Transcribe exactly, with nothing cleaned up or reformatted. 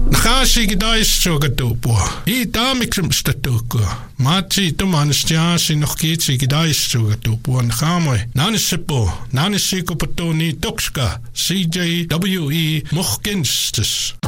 Nakaasi kidaissugatupua. I taamiksumstatuukua. Maatsi tumanstiaasi nohkiitsi kidaissugatupua. Nakaamoi. Naanisseppo. Naanissikuputu ni tukska. C J W E Mohkinstis.